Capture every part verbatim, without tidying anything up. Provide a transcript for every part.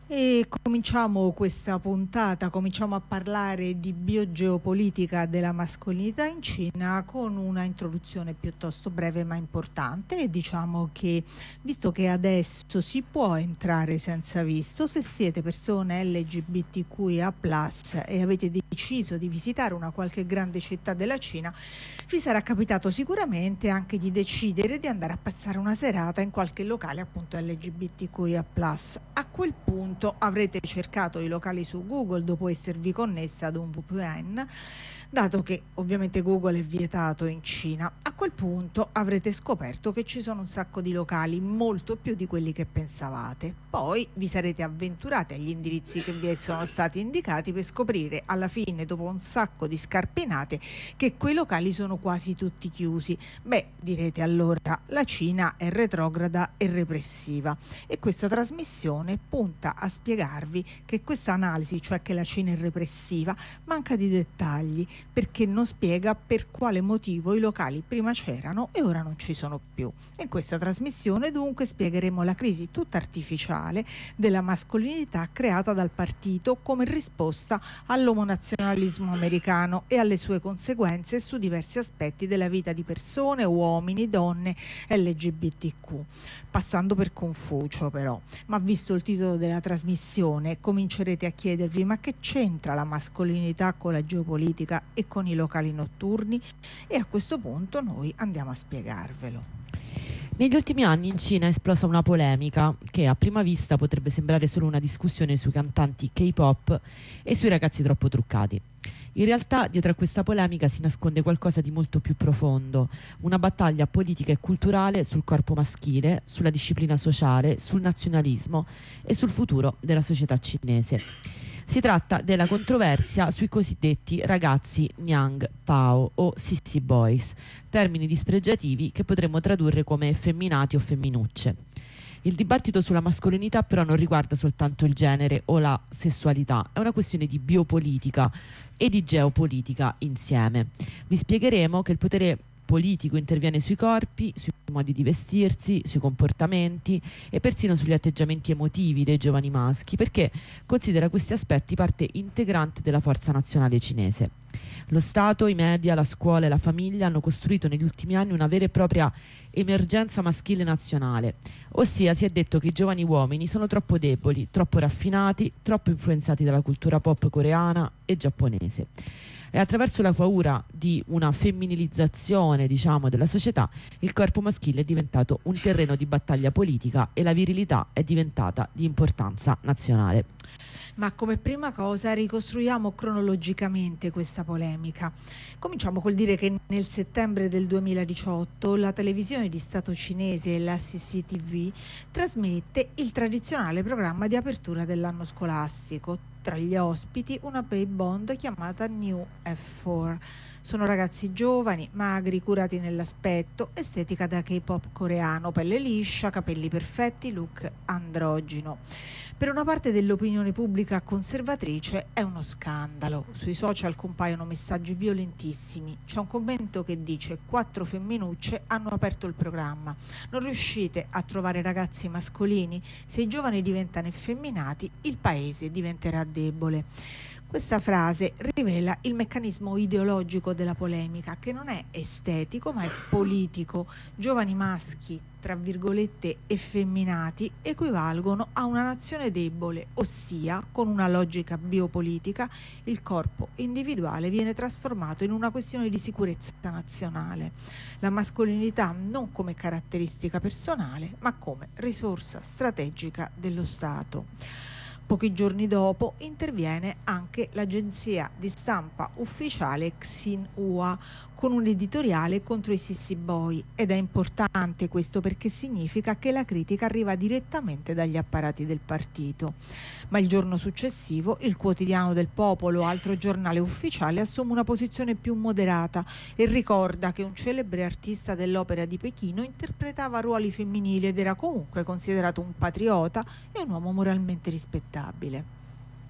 E cominciamo questa puntata, cominciamo a parlare di biogeopolitica della mascolinità in Cina con una introduzione piuttosto breve ma importante. E diciamo che, visto che adesso si può entrare senza visto, se siete persone L G B T Q I A plus, e avete deciso di visitare una qualche grande città della Cina, vi sarà capitato sicuramente anche di decidere di andare a passare una serata in qualche locale appunto L G B T Q I A plus. A quel punto avrete cercato i locali su Google dopo esservi connessa ad un V P N, dato che ovviamente Google è vietato in Cina. A quel punto avrete scoperto che ci sono un sacco di locali, molto più di quelli che pensavate. Poi vi sarete avventurati agli indirizzi che vi sono stati indicati per scoprire alla fine, dopo un sacco di scarpinate, che quei locali sono quasi tutti chiusi. Beh, direte allora, la Cina è retrograda e repressiva, e questa trasmissione punta a spiegarvi che questa analisi, cioè che la Cina è repressiva, manca di dettagli, perché non spiega per quale motivo i locali prima c'erano e ora non ci sono più. In questa trasmissione dunque spiegheremo la crisi tutta artificiale della mascolinità creata dal partito come risposta all'omonazionalismo americano e alle sue conseguenze su diversi aspetti della vita di persone, uomini, donne, L G B T Q. Passando per Confucio però, ma visto il titolo della trasmissione comincerete a chiedervi: ma che c'entra la mascolinità con la geopolitica e con i locali notturni? E a questo punto noi andiamo a spiegarvelo. Negli ultimi anni in Cina è esplosa una polemica che a prima vista potrebbe sembrare solo una discussione sui cantanti K-pop e sui ragazzi troppo truccati. In realtà dietro a questa polemica si nasconde qualcosa di molto più profondo, una battaglia politica e culturale sul corpo maschile, sulla disciplina sociale, sul nazionalismo e sul futuro della società cinese. Si tratta della controversia sui cosiddetti ragazzi Niang Pao o Sissy Boys, termini dispregiativi che potremmo tradurre come effeminati o femminucce. Il dibattito sulla mascolinità però non riguarda soltanto il genere o la sessualità, è una questione di biopolitica e di geopolitica insieme. Vi spiegheremo che il potere politico interviene sui corpi, sui modi di vestirsi, sui comportamenti e persino sugli atteggiamenti emotivi dei giovani maschi, perché considera questi aspetti parte integrante della forza nazionale cinese. Lo Stato, i media, la scuola e la famiglia hanno costruito negli ultimi anni una vera e propria emergenza maschile nazionale, ossia si è detto che i giovani uomini sono troppo deboli, troppo raffinati, troppo influenzati dalla cultura pop coreana e giapponese. E attraverso la paura di una femminilizzazione, diciamo, della società, il corpo maschile è diventato un terreno di battaglia politica e la virilità è diventata di importanza nazionale. Ma come prima cosa ricostruiamo cronologicamente questa polemica. Cominciamo col dire che nel settembre del duemiladiciotto la televisione di Stato cinese, la C C T V, trasmette il tradizionale programma di apertura dell'anno scolastico. Tra gli ospiti una baby bond chiamata New F quattro. Sono ragazzi giovani, magri, curati nell'aspetto, estetica da K-pop coreano, pelle liscia, capelli perfetti, look androgino. Per una parte dell'opinione pubblica conservatrice è uno scandalo. Sui social compaiono messaggi violentissimi. C'è un commento che dice: quattro femminucce hanno aperto il programma. Non riuscite a trovare ragazzi mascolini? Se i giovani diventano effeminati, il paese diventerà debole. Questa frase rivela il meccanismo ideologico della polemica, che non è estetico ma è politico. Giovani maschi, tra virgolette, effeminati, equivalgono a una nazione debole, ossia, con una logica biopolitica, il corpo individuale viene trasformato in una questione di sicurezza nazionale. La mascolinità non come caratteristica personale, ma come risorsa strategica dello Stato. Pochi giorni dopo interviene anche l'agenzia di stampa ufficiale Xinhua con un editoriale contro i Sissy Boy, ed è importante questo perché significa che la critica arriva direttamente dagli apparati del partito. Ma il giorno successivo il Quotidiano del Popolo, altro giornale ufficiale, assume una posizione più moderata e ricorda che un celebre artista dell'opera di Pechino interpretava ruoli femminili ed era comunque considerato un patriota e un uomo moralmente rispettabile.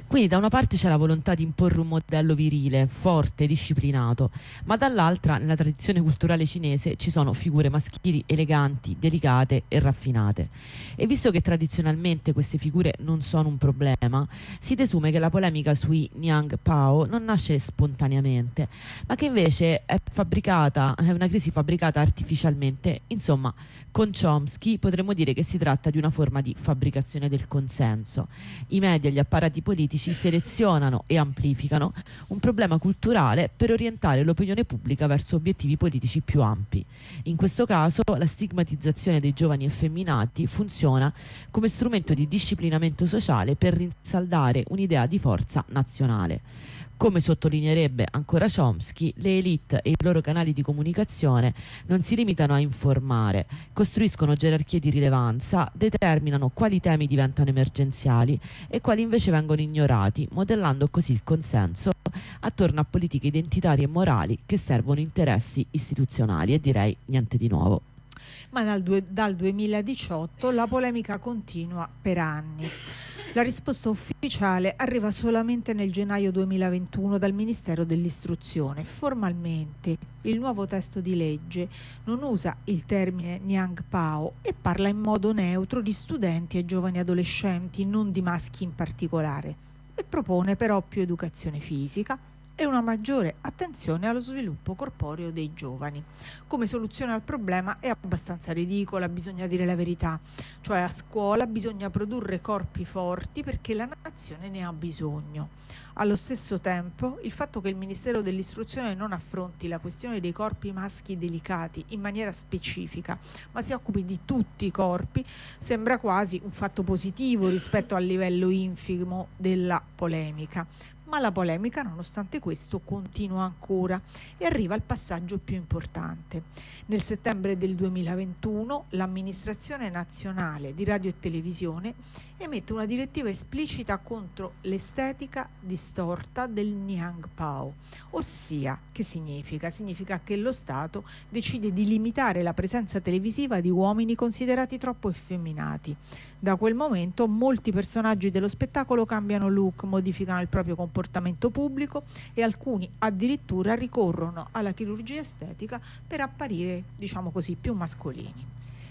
Quindi da una parte c'è la volontà di imporre un modello virile, forte, disciplinato, ma dall'altra nella tradizione culturale cinese ci sono figure maschili eleganti, delicate e raffinate. E visto che tradizionalmente queste figure non sono un problema, si desume che la polemica sui Niang Pao non nasce spontaneamente, ma che invece è fabbricata, è una crisi fabbricata artificialmente. Insomma, con Chomsky potremmo dire che si tratta di una forma di fabbricazione del consenso. I media e gli apparati politici selezionano e amplificano un problema culturale per orientare l'opinione pubblica verso obiettivi politici più ampi. In questo caso la stigmatizzazione dei giovani effeminati funziona come strumento di disciplinamento sociale per rinsaldare un'idea di forza nazionale. Come sottolineerebbe ancora Chomsky, le elite e i loro canali di comunicazione non si limitano a informare, costruiscono gerarchie di rilevanza, determinano quali temi diventano emergenziali e quali invece vengono ignorati, modellando così il consenso attorno a politiche identitarie e morali che servono interessi istituzionali, e direi niente di nuovo. Ma dal, due, dal duemiladiciotto la polemica continua per anni. La risposta ufficiale arriva solamente nel gennaio duemilaventuno dal Ministero dell'Istruzione. Formalmente il nuovo testo di legge non usa il termine Niang Pao e parla in modo neutro di studenti e giovani adolescenti, non di maschi in particolare, e propone però più educazione fisica e una maggiore attenzione allo sviluppo corporeo dei giovani. Come soluzione al problema è abbastanza ridicola, bisogna dire la verità, cioè a scuola bisogna produrre corpi forti perché la nazione ne ha bisogno. Allo stesso tempo, il fatto che il Ministero dell'Istruzione non affronti la questione dei corpi maschi delicati in maniera specifica, ma si occupi di tutti i corpi, sembra quasi un fatto positivo rispetto al livello infimo della polemica. Ma la polemica, nonostante questo, continua ancora e arriva al passaggio più importante. Nel settembre del duemilaventuno l'Amministrazione Nazionale di Radio e Televisione emette una direttiva esplicita contro l'estetica distorta del Niang Pao. Ossia, che significa? Significa che lo Stato decide di limitare la presenza televisiva di uomini considerati troppo effeminati. Da quel momento molti personaggi dello spettacolo cambiano look, modificano il proprio comportamento pubblico e alcuni addirittura ricorrono alla chirurgia estetica per apparire, diciamo così, più mascolini.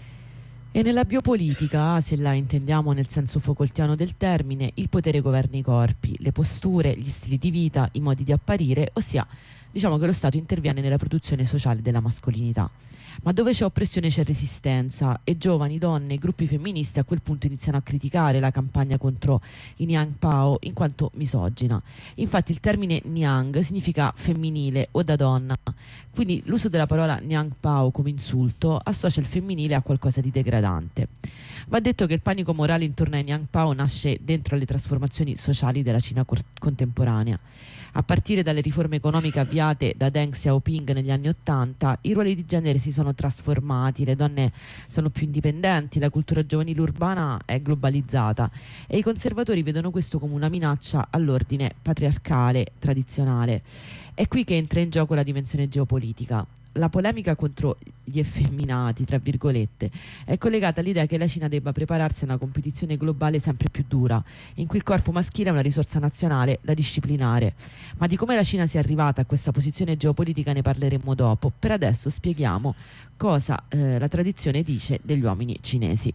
E nella biopolitica, se la intendiamo nel senso Foucaultiano del termine, il potere governa i corpi, le posture, gli stili di vita, i modi di apparire, ossia diciamo che lo Stato interviene nella produzione sociale della mascolinità. Ma dove c'è oppressione c'è resistenza, e giovani, donne e gruppi femministi a quel punto iniziano a criticare la campagna contro i Niang Pao in quanto misogina. Infatti il termine Niang significa femminile o da donna, quindi l'uso della parola Niang Pao come insulto associa il femminile a qualcosa di degradante. Va detto che il panico morale intorno ai Niang Pao nasce dentro le trasformazioni sociali della Cina cor- contemporanea. A partire dalle riforme economiche avviate da Deng Xiaoping negli anni Ottanta, i ruoli di genere si sono trasformati, le donne sono più indipendenti, la cultura giovanile urbana è globalizzata e i conservatori vedono questo come una minaccia all'ordine patriarcale tradizionale. È qui che entra in gioco la dimensione geopolitica. La polemica contro gli effeminati, tra virgolette, è collegata all'idea che la Cina debba prepararsi a una competizione globale sempre più dura, in cui il corpo maschile è una risorsa nazionale da disciplinare. Ma di come la Cina sia arrivata a questa posizione geopolitica ne parleremo dopo. Per adesso spieghiamo cosa eh, la tradizione dice degli uomini cinesi.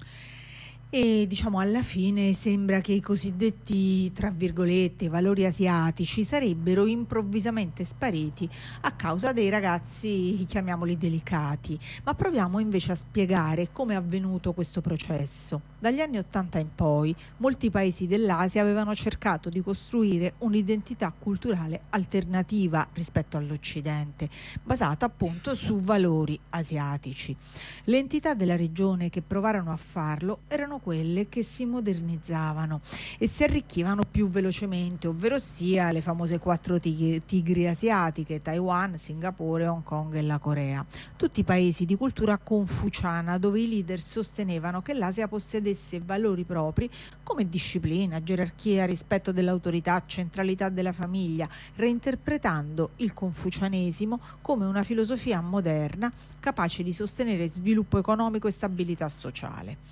E diciamo alla fine sembra che i cosiddetti, tra virgolette, valori asiatici sarebbero improvvisamente spariti a causa dei ragazzi, chiamiamoli delicati, ma proviamo invece a spiegare come è avvenuto questo processo. Dagli anni Ottanta in poi molti paesi dell'Asia avevano cercato di costruire un'identità culturale alternativa rispetto all'Occidente, basata appunto su valori asiatici. Le entità della regione che provarono a farlo erano quelle che si modernizzavano e si arricchivano più velocemente, ovvero sia le famose quattro tigri, tigri asiatiche: Taiwan, Singapore, Hong Kong e la Corea. Tutti paesi di cultura confuciana, dove i leader sostenevano che l'Asia possedesse valori propri come disciplina, gerarchia, rispetto dell'autorità, centralità della famiglia, reinterpretando il confucianesimo come una filosofia moderna capace di sostenere sviluppo economico e stabilità sociale.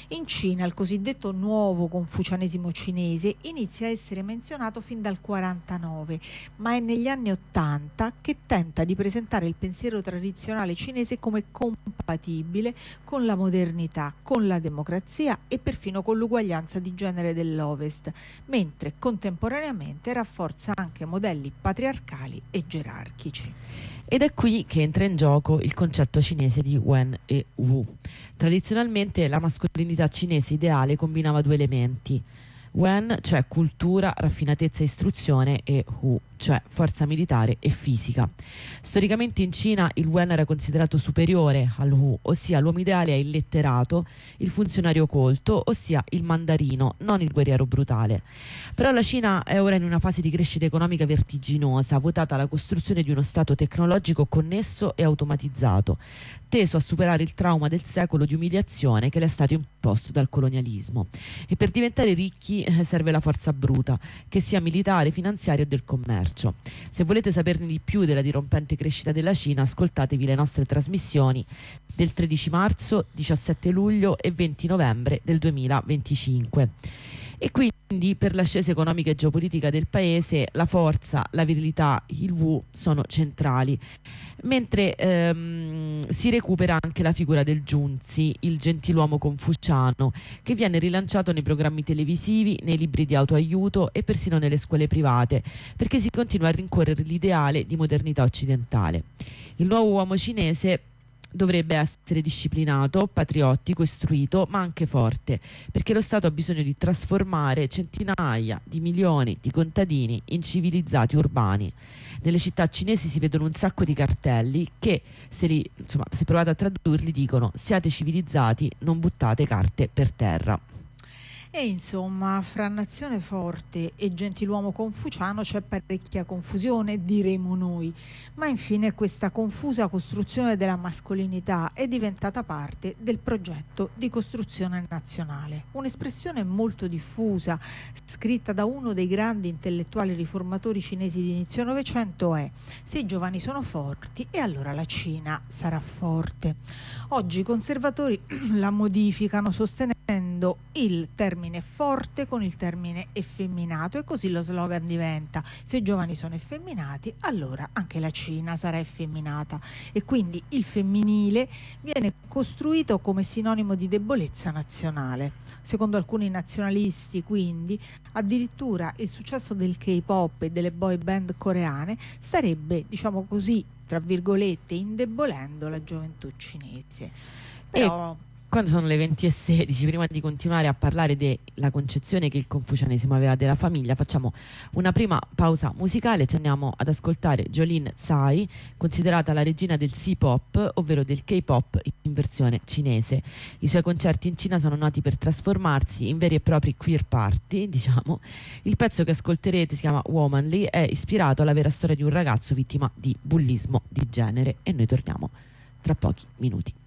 In Cina il cosiddetto nuovo confucianesimo cinese inizia a essere menzionato fin dal quarantanove, ma è negli anni ottanta che tenta di presentare il pensiero tradizionale cinese come compatibile con la modernità, con la democrazia e perfino con l'uguaglianza di genere dell'Ovest, mentre contemporaneamente rafforza anche modelli patriarcali e gerarchici. Ed è qui che entra in gioco il concetto cinese di Wen e Wu. Tradizionalmente la mascolinità cinese ideale combinava due elementi: Wen, cioè cultura, raffinatezza e istruzione, e Wu, cioè forza militare e fisica. Storicamente in Cina il Wen era considerato superiore al Wu, ossia l'uomo ideale è il letterato, il funzionario colto, ossia il mandarino, non il guerriero brutale. Però la Cina è ora in una fase di crescita economica vertiginosa, votata alla costruzione di uno stato tecnologico connesso e automatizzato, teso a superare il trauma del secolo di umiliazione che le è stato imposto dal colonialismo. E per diventare ricchi eh, serve la forza bruta, che sia militare, finanziaria o del commercio. Se volete saperne di più della dirompente crescita della Cina, ascoltatevi le nostre trasmissioni del tredici marzo, diciassette luglio e venti novembre del duemilaventicinque. E quindi per l'ascesa economica e geopolitica del paese la forza, la virilità, il Wu sono centrali, mentre ehm, si recupera anche la figura del Junzi, il gentiluomo confuciano, che viene rilanciato nei programmi televisivi, nei libri di autoaiuto e persino nelle scuole private, perché si continua a rincorrere l'ideale di modernità occidentale. Il nuovo uomo cinese dovrebbe essere disciplinato, patriottico, istruito, ma anche forte, perché lo Stato ha bisogno di trasformare centinaia di milioni di contadini in civilizzati urbani. Nelle città cinesi si vedono un sacco di cartelli che, se, li, insomma, se provate a tradurli, dicono: siate civilizzati, non buttate carte per terra. E insomma, fra nazione forte e gentiluomo confuciano c'è parecchia confusione, diremo noi, ma infine questa confusa costruzione della mascolinità è diventata parte del progetto di costruzione nazionale. Un'espressione molto diffusa, scritta da uno dei grandi intellettuali riformatori cinesi di inizio Novecento è: se i giovani sono forti, e allora la Cina sarà forte. Oggi i conservatori la modificano sostenendo il termine forte con il termine effeminato, e così lo slogan diventa: se i giovani sono effeminati, allora anche la Cina sarà effeminata. E quindi il femminile viene costruito come sinonimo di debolezza nazionale. Secondo alcuni nazionalisti, quindi, addirittura il successo del K-pop e delle boy band coreane starebbe, diciamo così, tra virgolette, indebolendo la gioventù cinese. Però E quando sono le venti e sedici, prima di continuare a parlare della concezione che il confucianesimo aveva della famiglia, facciamo una prima pausa musicale. Ci andiamo ad ascoltare Jolin Tsai, considerata la regina del C-pop, ovvero del K-pop in versione cinese. I suoi concerti in Cina sono noti per trasformarsi in veri e propri queer party, diciamo. Il pezzo che ascolterete si chiama Womanly, è ispirato alla vera storia di un ragazzo vittima di bullismo di genere, e noi torniamo tra pochi minuti.